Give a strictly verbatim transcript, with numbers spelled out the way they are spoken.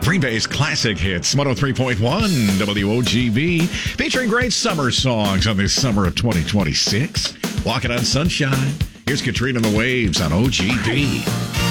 Green Bay's classic hits, one oh three point one W O G B, featuring great summer songs on this summer of twenty twenty-six. Walking on Sunshine. Here's Katrina and the Waves on O G B.